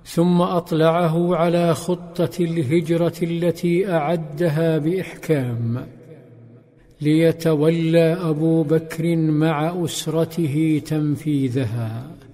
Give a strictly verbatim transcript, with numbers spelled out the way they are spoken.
ثم أطلعه على خطة الهجرة التي أعدها بإحكام، ليتولى أبو بكر مع أسرته تنفيذها.